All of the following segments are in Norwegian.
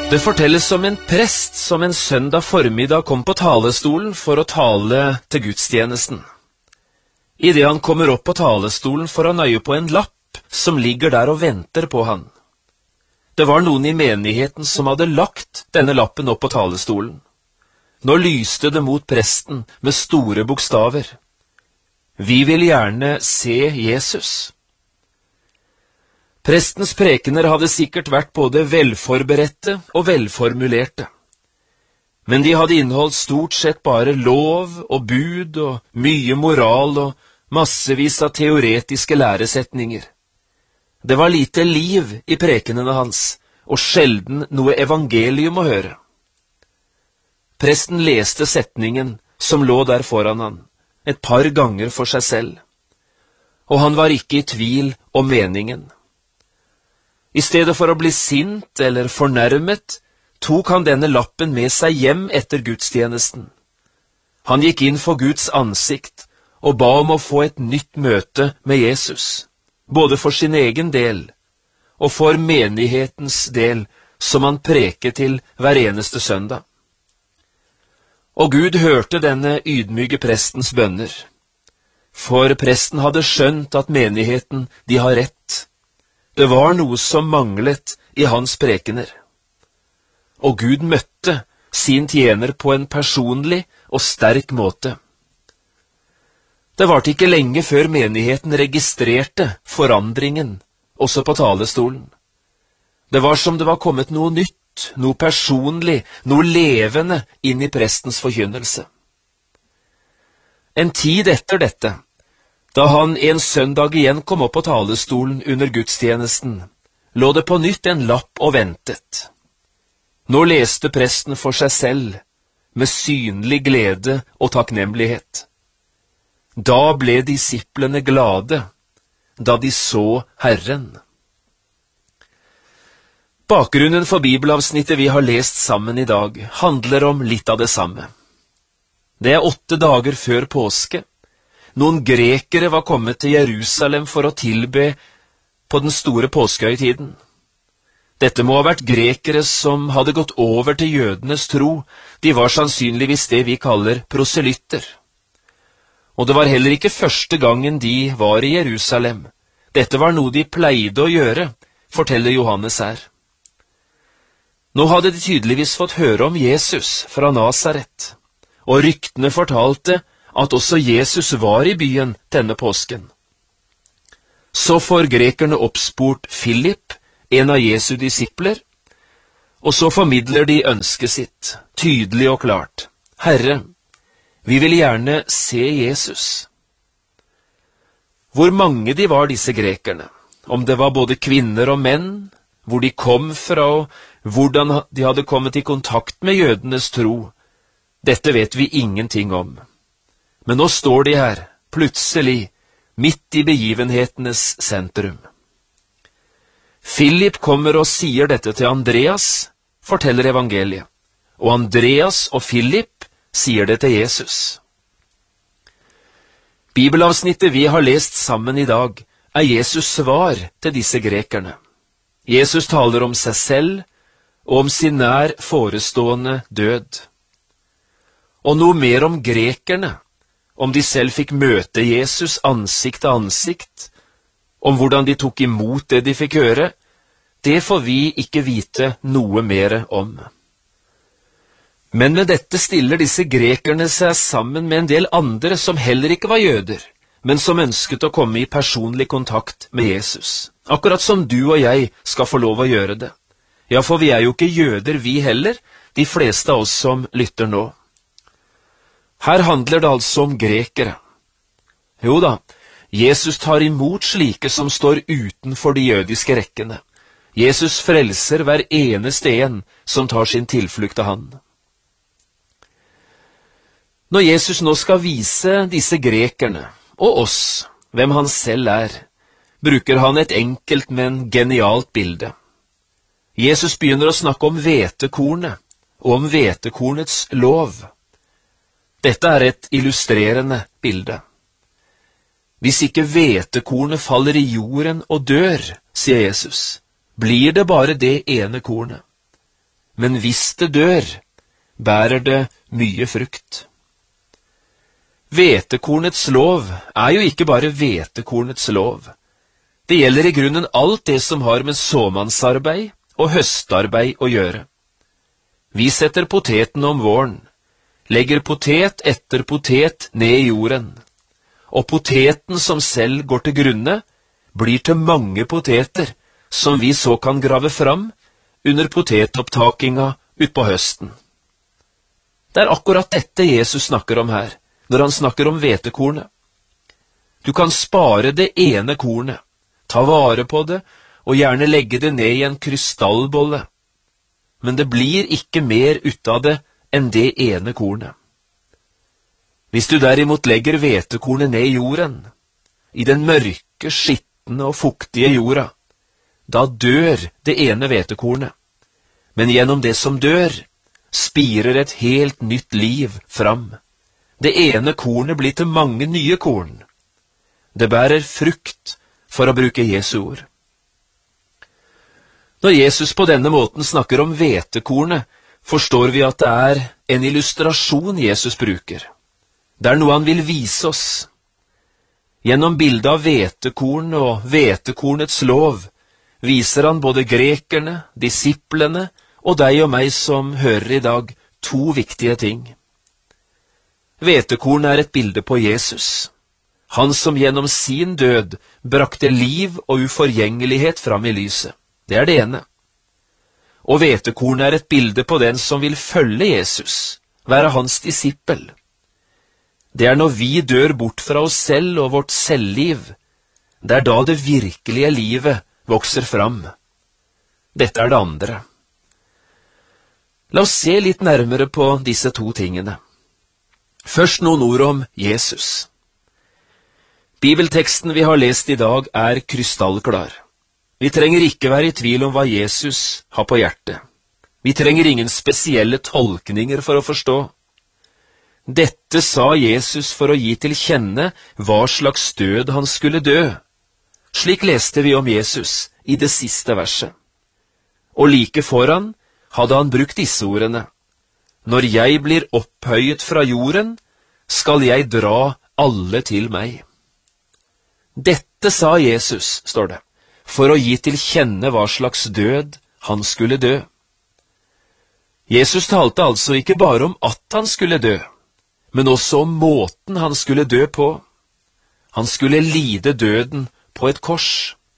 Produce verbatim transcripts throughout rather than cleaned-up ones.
Det fortelles om en prest som en søndag formiddag kom på talestolen for å tale til gudstjenesten. I det han kommer opp på talestolen får han øye på en lapp som ligger der og venter på han. Det var noen i menigheten som hadde lagt denne lappen opp på talestolen. Nå lyste det mot presten med store bokstaver. Vi vil gjerne se Jesus. Prestens prekener hadde sikkert vært både velforberedte og velformulerte. Men de hadde inneholdt stort sett bare lov og bud og mye moral og massevis av teoretiske læresetninger. Det var lite liv i prekenene hans, og sjelden noe evangelium å høre. Presten leste setningen som lå der foran han, et par ganger for seg selv, og han var ikke i tvil om meningen. I stedet for å bli sint eller fornærmet, tok han denne lappen med seg hjem etter gudstjenesten. Han gikk inn for Guds ansikt og ba om å få et nytt møte med Jesus, både for sin egen del og for menighetens del, som han preker til hver eneste søndag. Og Gud hørte denne ydmyke prestens bønner, for presten hadde skjønt at menigheten, de har rett. Det var noe som manglet i hans prekener. Og Gud møtte sin tjener på en personlig og sterk måte. Det varte ikke lenge før menigheten registrerte forandringen, også på talestolen. Det var som det var kommet noe nytt, noe personlig, noe levende inn i prestens forkynnelse. En tid etter dette, da han en søndag igjen kom opp på talestolen under gudstjenesten, lå det på nytt en lapp og ventet. Nå leste presten for seg selv, med synlig glede og takknemlighet. Da ble disiplene glade, da de så Herren. Bakgrunnen for bibelavsnittet vi har lest sammen i dag, handler om litt av det samme. Det er åtte dager før påske. Noen grekere var kommet til Jerusalem for å tilbe på den store påskehøytiden. Dette må ha vært grekere som hadde gått over til jødenes tro. De var sannsynligvis det vi kaller proselytter. Og det var heller ikke første gangen de var i Jerusalem. Dette var noe de pleide å gjøre, forteller Johannes her. Nå hadde de tydeligvis fått høre om Jesus fra Nasaret, og ryktene fortalte at også Jesus var i byen denne påsken. Så får grekerne oppspurt Philip, en av Jesu disipler, og så formidler de ønsket sitt, tydelig og klart. Herre, vi vil gjerne se Jesus. Hvor mange de var disse grekerne, om det var både kvinner og menn, hvor de kom fra og hvordan de hadde kommet i kontakt med jødenes tro, dette vet vi ingenting om. Men nå står de her, plutselig, midt i begivenhetenes sentrum. Philip kommer og sier dette til Andreas, forteller evangeliet, og Andreas og Philip sier det til Jesus. Bibelavsnittet vi har lest sammen i dag, er Jesus svar til disse grekerne. Jesus taler om seg selv og om sin nær forestående død. Og noe mer om grekerne, om de selv fikk møte Jesus ansikt til ansikt, om hvordan de tok imot det de fikk høre, det får vi ikke vite noe mer om. Men med dette stiller disse grekerne seg sammen med en del andre som heller ikke var jøder, men som ønsket å komme i personlig kontakt med Jesus, akkurat som du og jeg skal få lov å gjøre det. Ja, for vi er jo ikke jøder vi heller, de fleste av oss som lytter nå. Her handler det altså om grekere. Jo da, Jesus tar imot slike som står utenfor de jødiske rekkene. Jesus frelser hver eneste en som tar sin tilflukt til han. Når Jesus nå skal vise disse grekerne, og oss, hvem han selv er, bruker han et enkelt, men genialt bilde. Jesus begynner å snakke om hvetekornet, og om hvetekornets lov. Dette er et illustrerende bilde. Hvis ikke hvetekornet faller i jorden og dør, sier Jesus, blir det bare det ene kornet. men hvis det dør, bærer det mye frukt. Hvetekornets lov er jo ikke bare hvetekornets lov. Det gjelder i grunnen alt det som har med såmannsarbeid og høstarbeid å gjøre. Vi setter poteten om våren, legger potet etter potet ned i jorden, og poteten som selv går til grunne, blir til mange poteter som vi så kan grave fram under potetopptakinga utpå høsten. Det er akkurat dette Jesus snakker om her, når han snakker om hvetekornet. Du kan spare det ene kornet, ta vare på det, og gjerne legge det ned i en krystallbolle. Men det blir ikke mer ut av det enn det ene kornet. Hvis du derimot legger hvetekornet ned i jorden, i den mørke, skittende og fuktige jorda, da dør det ene hvetekornet. Men gjennom det som dør, spirer et helt nytt liv fram. Det ene kornet blir til mange nye korn. Det bærer frukt, for å bruke Jesu ord. Når Jesus på denne måten snakker om hvetekornet, forstår vi at det er en illustrasjon Jesus bruker. Det er noe han vil vise oss. Gjennom bildet av hvetekorn og hvetekornets lov viser han både grekerne, disiplene og deg og meg som hører i dag, to viktige ting. Hvetekorn er et bilde på Jesus, han som gjennom sin død brakte liv og uforgjengelighet fram i lyset. Det er det ene. Og hvetekorn er et bilde på den som vil følge Jesus, være hans disippel. Det er når vi dør bort fra oss selv og vårt selvliv, det er da det virkelige livet vokser fram. Dette er det andre. La oss se litt nærmere på disse to tingene. Først noen ord om Jesus. Bibelteksten vi har lest i dag er krystallklar. Vi trenger ikke være i tvil om hva Jesus har på hjertet. Vi trenger ingen spesielle tolkninger for å forstå. Dette sa Jesus for å gi til kjenne hva slags død han skulle dø. Slik leste vi om Jesus i det siste verset. Og like foran hadde han brukt disse ordene. Når jeg blir opphøyet fra jorden, skal jeg dra alle til meg. Dette sa Jesus, står det, for å gi til kjenne hva slags død han skulle dø. Jesus talte altså ikke bare om at han skulle dø, men også om måten han skulle dø på. Han skulle lide døden på et kors.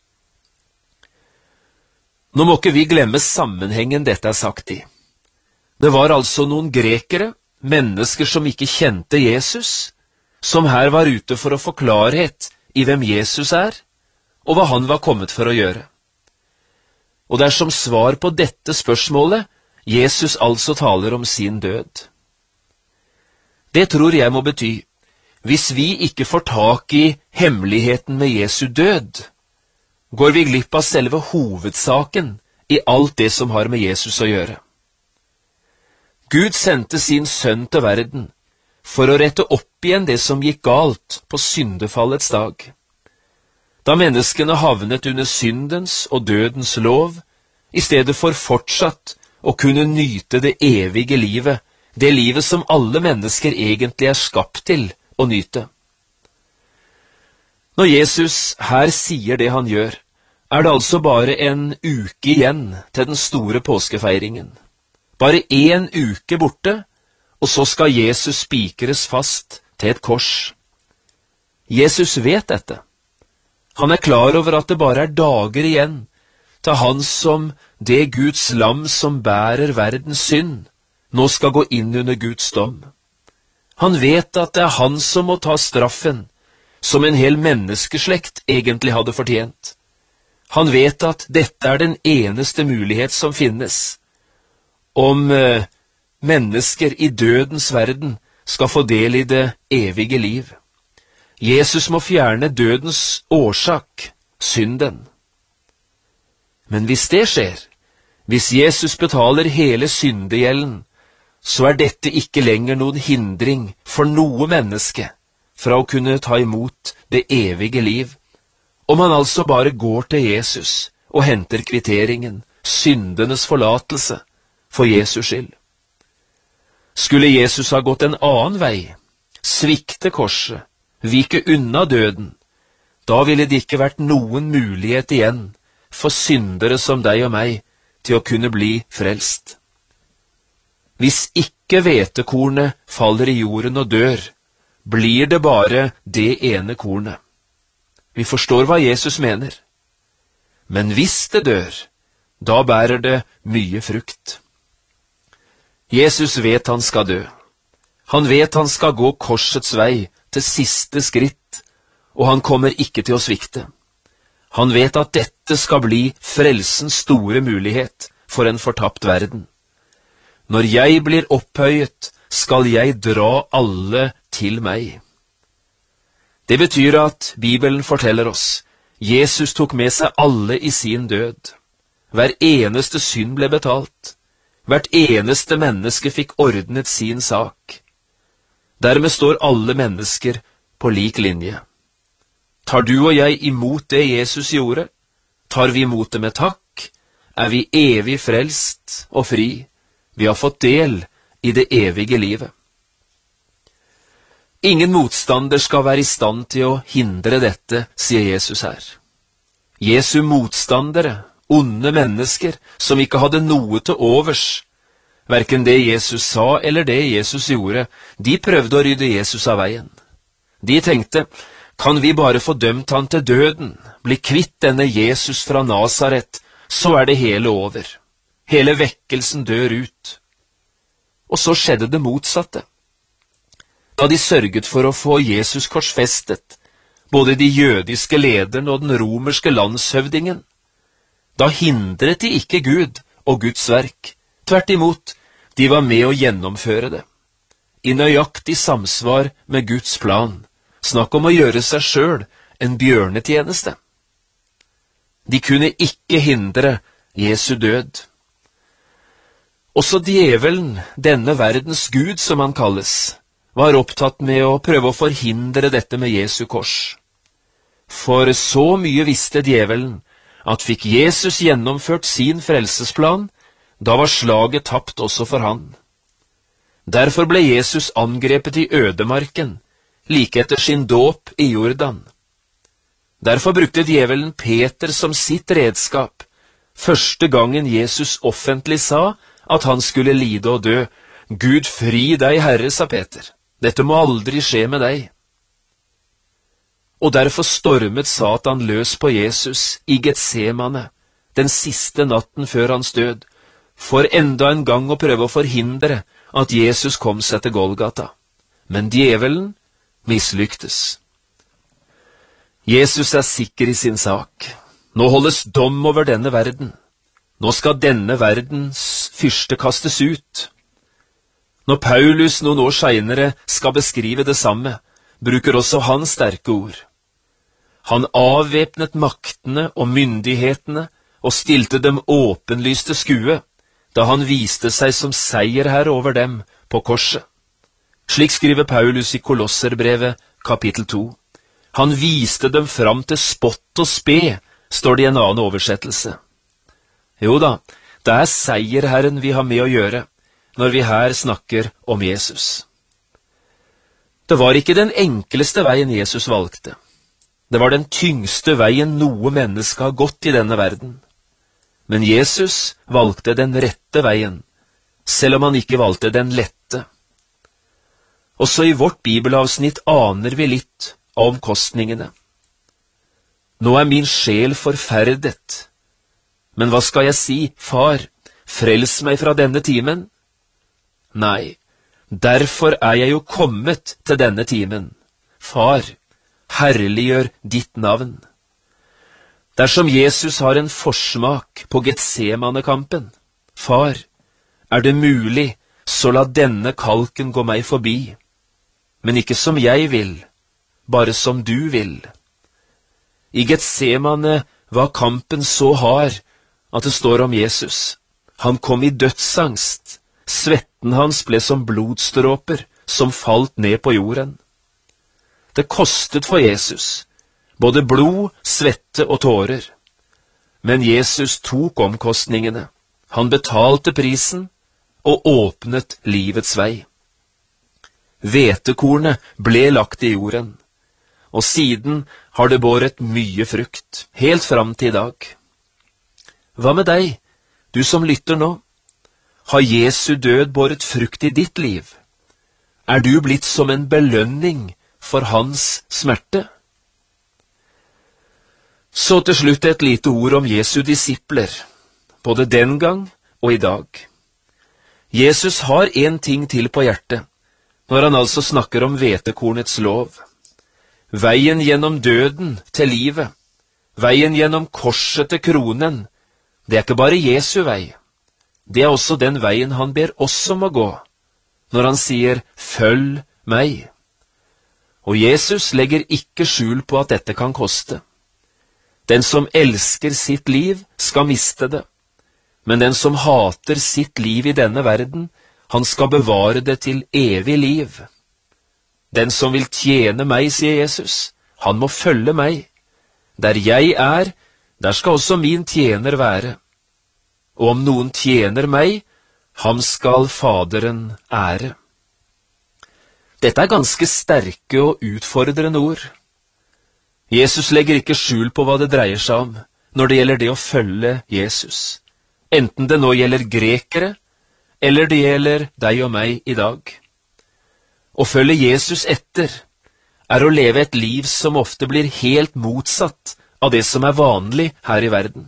Nå må ikke vi glemme sammenhengen dette er sagt i. Det var altså noen grekere, mennesker som ikke kjente Jesus, som her var ute for å få klarhet i hvem Jesus er, og hva han var kommet for å gjøre. Og det er som svar på dette spørsmålet Jesus altså taler om sin død. Det tror jeg må bety, hvis vi ikke får tak i hemmeligheten med Jesu død, går vi glipp av selve hovedsaken i alt det som har med Jesus å gjøre. Gud sendte sin sønn til verden for å rette opp igjen det som gikk galt på syndefallets dag. Da menneskene havnet under syndens og dødens lov, i stedet for fortsatt å kunne nyte det evige livet, det livet som alle mennesker egentlig er skapt til å nyte. Når Jesus her sier det han gjør, er det altså bare en uke igjen til den store påskefeiringen. Bare en uke borte, og så skal Jesus spikres fast til et kors. Jesus vet dette. Han er klar over at det bare er dager igjen til han som det Guds lam som bærer verdens synd, nå skal gå inn under Guds dom. Han vet at det er han som må ta straffen, som en hel menneskeslekt egentlig hadde fortjent. Han vet at dette er den eneste mulighet som finnes, om eh, mennesker i dødens verden skal få del i det evige liv. Jesus må fjerne dødens årsak, synden. Men hvis det skjer, hvis Jesus betaler hele syndegjelden, så er dette ikke lenger noen hindring for noe menneske fra å kunne ta imot det evige liv, om han altså bare går til Jesus og henter kvitteringen, syndenes forlatelse, for Jesus skyld. Skulle Jesus ha gått en annen vei, svikte korset, vike unna døden, da ville det ikke vært noen mulighet igjen for syndere som deg og meg til å kunne bli frelst. Hvis ikke hvetekornet faller i jorden og dør, blir det bare det ene kornet. Vi forstår hva Jesus mener. Men hvis det dør, da bærer det mye frukt. Jesus vet han skal dø. Han vet han skal gå korsets vei til siste skritt, og han kommer ikke til å svikte. Han vet at dette skal bli frelsens store mulighet for en fortapt verden. Når jeg blir opphøyet, skal jeg dra alle til meg. Det betyr at Bibelen forteller oss, Jesus tok med seg alle i sin død. Hver eneste synd ble betalt. Hvert eneste menneske fikk ordnet sin sak. Dermed står alle mennesker på lik linje. Tar du og jeg imot det Jesus gjorde? Tar vi imot det med takk? Er vi evig frelst og fri? Vi har fått del i det evige livet. Ingen motstander skal være i stand til å hindre dette, sier Jesus her. Jesu motstandere, onde mennesker, som ikke hadde noe til overs, hverken det Jesus sa eller det Jesus gjorde, de prøvde å rydde Jesus av veien. De tenkte, kan vi bare få dømt han til døden, bli kvitt denne Jesus fra Nazaret, så er det hele over. Hele vekkelsen dør ut. Og så skjedde det motsatte. Da de sørget for å få Jesus korsfestet, både de jødiske lederne og den romerske landshøvdingen, da hindret de ikke Gud og Guds verk. Tvert imot, de var med å gjennomføre det. I nøyaktig samsvar med Guds plan. Snakk om å gjøre seg selv en bjørnetjeneste. De kunne ikke hindre Jesu død. Også djevelen, denne verdens Gud som han kalles, var opptatt med å prøve å forhindre dette med Jesu kors. For så mye visste djevelen, at fikk Jesus gjennomført sin frelsesplan, da var slaget tapt også for han. Derfor ble Jesus angrepet i ødemarken, like etter sin dåp i Jordan. Derfor brukte djevelen Peter som sitt redskap, første gangen Jesus offentlig sa at han skulle lide og dø. Gud fri deg, Herre, sa Peter. Dette må aldri skje med deg. Og derfor stormet Satan løs på Jesus i Getsemane, den siste natten før hans død, for enda en gang å prøve å forhindre at Jesus kom seg til Golgata. Men djevelen mislyktes. Jesus er sikker i sin sak. Nå holdes dom over denne verden. Nå skal denne verdens fyrste kastes ut. Når Paulus noen år senere skal beskrive det samme, bruker også han sterke ord. Han avvæpnet maktene og myndighetene og stilte dem åpenlyste skue, da han viste seg som seierherre over dem på korset. Slik skriver Paulus i Kolosserbrevet kapittel to. Han viste dem fram til spott og spe, står det i en annen oversettelse. Jo da, det er seierherren vi har med å gjøre, når vi her snakker om Jesus. Det var ikke den enkleste veien Jesus valgte. Det var den tyngste veien noe menneske har gått i denne verden. Men Jesus valgte den rette veien, selv om han ikke valgte den lette. Også i vårt bibelavsnitt aner vi litt av omkostningene. Nå er min sjel forferdet. Men hva skal jeg si, far, frels meg fra denne timen? Nei, derfor er jeg jo kommet til denne timen. Far, herliggjør ditt navn. Dersom Jesus har en forsmak på Getsemane-kampen, far, er det mulig, så la denne kalken gå meg forbi. Men ikke som jeg vil, bare som du vil. I Getsemane var kampen så hard at det står om Jesus. Han kom i dødsangst. Svetten hans ble som blodstråper som falt ned på jorden. Det kostet for Jesus, både blod, svette og tårer. Men Jesus tok omkostningene. Han betalte prisen, og åpnet livets vei. Hvetekornet ble lagt i jorden, og siden har det båret mye frukt, helt fram til i dag. Hva med deg, du som lytter nå? Har Jesu død båret frukt i ditt liv? Er du blitt som en belønning for hans smerte? Så til slutt et lite ord om Jesu disipler, både den gang og i dag. Jesus har en ting til på hjertet, når han altså snakker om hvetekornets lov. Veien gjennom døden til livet, veien gjennom korset til kronen, det er ikke bare Jesu vei. Det er også den veien han ber oss om å gå, når han sier, «Følg meg». Og Jesus legger ikke skjul på at dette kan koste. Den som elsker sitt liv, skal miste det. Men den som hater sitt liv i denne verden, han skal bevare det til evig liv. Den som vil tjene meg, sier Jesus, han må følge meg. Der jeg er, der skal også min tjener være. Og om noen tjener meg, ham skal Faderen ære. Dette er ganske sterke og utfordrende ord. Jesus legger ikke skjul på hva det dreier seg om når det gjelder det å følge Jesus. Enten det nå gjelder grekere, eller det gjelder deg og meg i dag. Å følge Jesus etter er å leve et liv som ofte blir helt motsatt av det som er vanlig her i verden.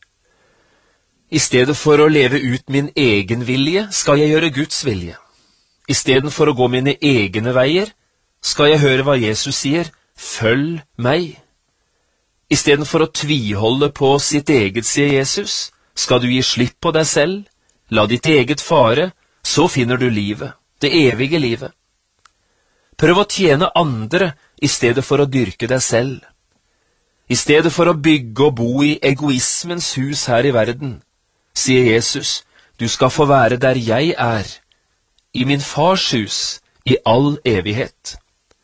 I stedet for å leve ut min egen vilje, skal jeg gjøre Guds vilje. I stedet for å gå mine egne veier, skal jeg høre hva Jesus sier, følg meg. I stedet for å tviholde på sitt eget, sier Jesus, skal du gi slipp på deg selv, la ditt eget fare, så finner du livet, det evige livet. Prøv å tjene andre i stedet for å dyrke deg selv. I stedet for å bygge og bo i egoismens hus her i verden, sier Jesus, du skal få være der jeg er, i min fars hus, i all evighet.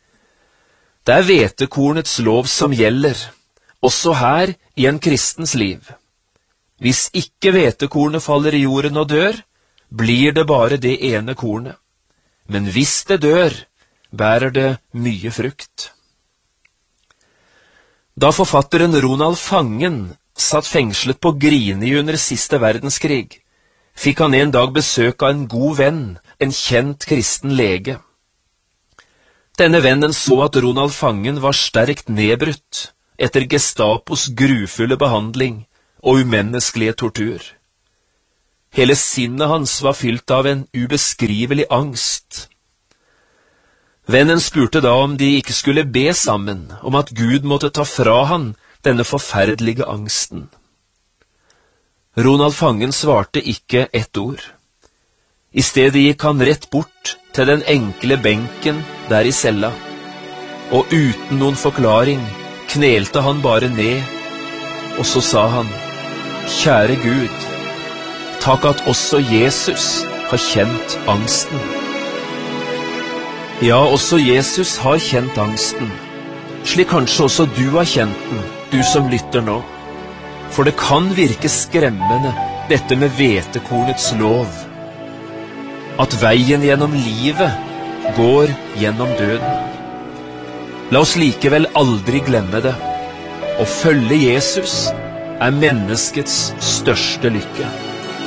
Det er hvetekornets lov som gjelder, også her i en kristens liv. Hvis ikke hvetekornet faller i jorden og dør, blir det bare det ene kornet. Men hvis det dør, bærer det mye frukt. Da forfatteren Ronald Fangen satt fengslet på Grini under siste verdenskrig, fikk han en dag besøk av en god venn, en kjent kristen lege. Denne vennen så at Ronald Fangen var sterkt nedbrutt etter Gestapos grufulle behandling og umenneskelige tortur. Hele sinnet hans var fylt av en ubeskrivelig angst. Vennen spurte da om de ikke skulle be sammen, om at Gud måtte ta fra han denne forferdelige angsten. Ronald Fangen svarte ikke ett ord. I stedet gikk han rett bort til den enkle benken der i cella, og uten noen forklaring knelte han bare ned, og så sa han, «Kjære Gud, takk at også Jesus har kjent angsten.» Ja, også Jesus har kjent angsten, slik kanskje også du har kjent den, du som lytter nå. For det kan virke skremmende, dette med hvetekornets lov. At veien gjennom livet går gjennom døden. La oss likevel aldri glemme det. Å følge Jesus er menneskets største lykke.